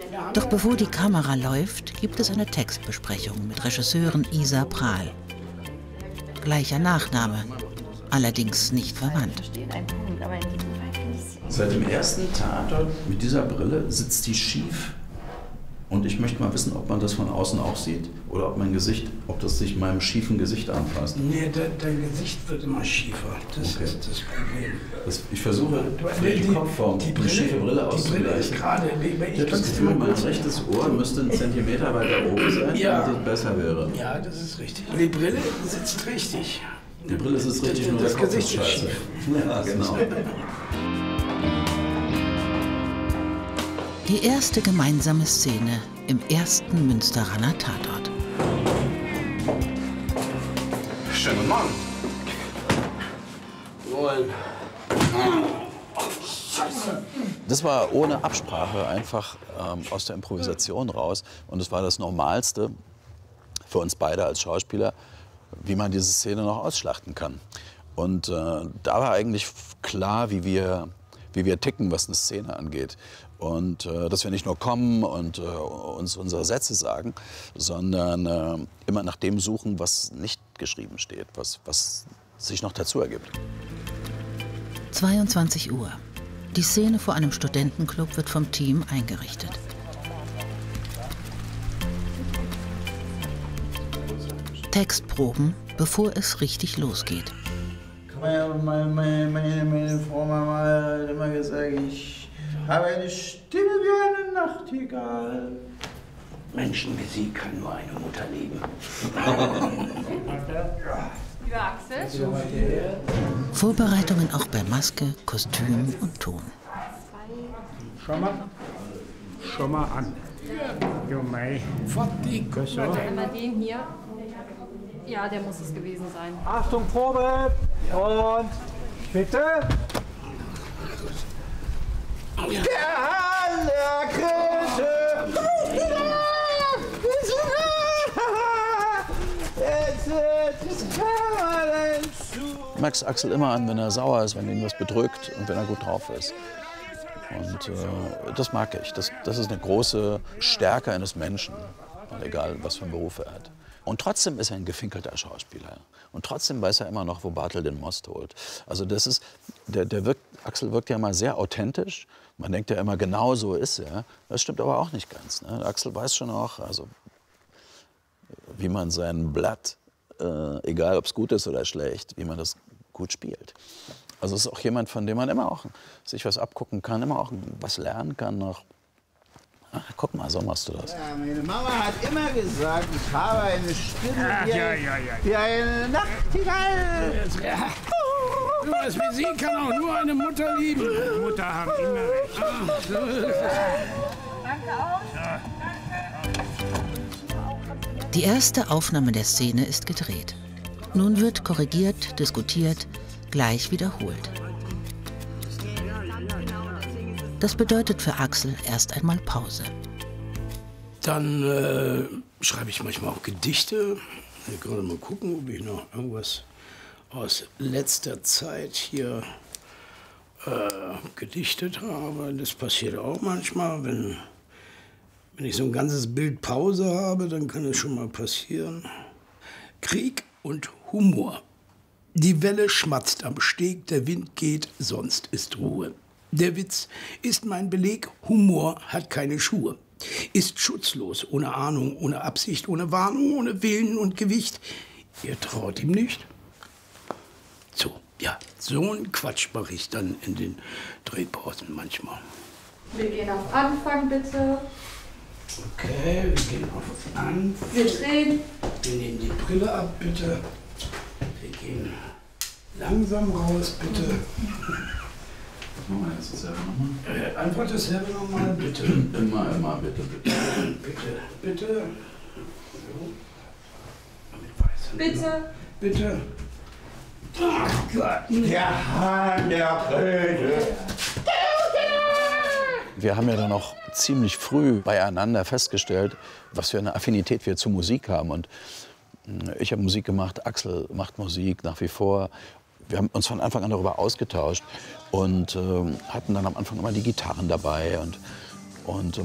Doch bevor die Kamera läuft, gibt es eine Textbesprechung mit Regisseurin Isa Prahl. Gleicher Nachname, allerdings nicht verwandt. Seit dem ersten Tatort mit dieser Brille sitzt die schief. Und ich möchte mal wissen, ob man das von außen auch sieht oder ob mein Gesicht, ob das sich meinem schiefen Gesicht anpasst. Nee, dein Gesicht wird immer schiefer. Das ist das Problem. Ich versuche, die Kopfform, die schiefe Brille auszugleichen. Ich habe das Gefühl, mein rechtes Ohr müsste einen Zentimeter weiter oben sein, damit es besser wäre. Ja, das ist richtig. Die Brille sitzt richtig. Die Brille sitzt richtig, nur das Gesicht ist scheiße. Ja, genau. Die erste gemeinsame Szene im ersten Münsteraner Tatort. Schönen guten Morgen. Moin. Das war ohne Absprache, einfach aus der Improvisation raus. Und es war das Normalste für uns beide als Schauspieler, wie man diese Szene noch ausschlachten kann. Und da war eigentlich klar, wie wir ticken, was eine Szene angeht. Und dass wir nicht nur kommen und uns unsere Sätze sagen, sondern immer nach dem suchen, was nicht geschrieben steht, was sich noch dazu ergibt. 22 Uhr. Die Szene vor einem Studentenclub wird vom Team eingerichtet. Textproben, bevor es richtig losgeht. Meine Frau Mama hat immer gesagt, ich habe eine Stimme wie eine Nachtigall. Menschen wie Sie kann nur eine Mutter lieben. Lieber Axel. Vorbereitungen auch bei Maske, Kostüm und Ton. Schau mal an. Jo, mei. Einmal den hier. Ja, der muss es gewesen sein. Achtung, Probe! Und bitte! Der Hahn der Kröte! Max Axel immer an, wenn er sauer ist, wenn ihn was bedrückt und wenn er gut drauf ist. Und das mag ich. Das ist eine große Stärke eines Menschen, egal was für einen Beruf er hat. Und trotzdem ist er ein gefinkelter Schauspieler. Und trotzdem weiß er immer noch, wo Bartel den Most holt. Also das ist, Axel wirkt ja immer sehr authentisch. Man denkt ja immer, genau so ist er. Das stimmt aber auch nicht ganz. Ne? Axel weiß schon auch, also, wie man sein Blatt, egal ob es gut ist oder schlecht, wie man das gut spielt. Also es ist auch jemand, von dem man immer auch sich was abgucken kann, immer auch was lernen kann noch. Ach, guck mal, so machst du das. Ja, meine Mama hat immer gesagt, ich habe eine Stimme wie eine Nachtigall. Ja. Was wie Sie kann auch nur eine Mutter lieben. Mutter haben immer recht. Danke auch. Die erste Aufnahme der Szene ist gedreht. Nun wird korrigiert, diskutiert, gleich wiederholt. Das bedeutet für Axel erst einmal Pause. Dann schreibe ich manchmal auch Gedichte. Ich kann gerade mal gucken, ob ich noch irgendwas aus letzter Zeit hier gedichtet habe. Das passiert auch manchmal. Wenn ich so ein ganzes Bild Pause habe, dann kann es schon mal passieren. Krieg und Humor. Die Welle schmatzt am Steg, der Wind geht, sonst ist Ruhe. Der Witz ist mein Beleg, Humor hat keine Schuhe. Ist schutzlos, ohne Ahnung, ohne Absicht, ohne Warnung, ohne Willen und Gewicht. Ihr traut ihm nicht? So, ja, so ein Quatsch mache ich dann in den Drehpausen manchmal. Wir gehen auf Anfang, bitte. Okay, wir gehen auf Anfang. Wir drehen. Wir nehmen die Brille ab, bitte. Wir gehen langsam raus, bitte. Machen wir jetzt dasselbe nochmal? Einfach dasselbe nochmal, bitte. Immer, bitte. Bitte, bitte. So. Mit weißem. Bitte. Bitte. Ach Gott. Der Hahn der Kröte! Wir haben ja dann auch ziemlich früh beieinander festgestellt, was für eine Affinität wir zur Musik haben. Und ich habe Musik gemacht, Axel macht Musik nach wie vor. Wir haben uns von Anfang an darüber ausgetauscht und hatten dann am Anfang immer die Gitarren dabei und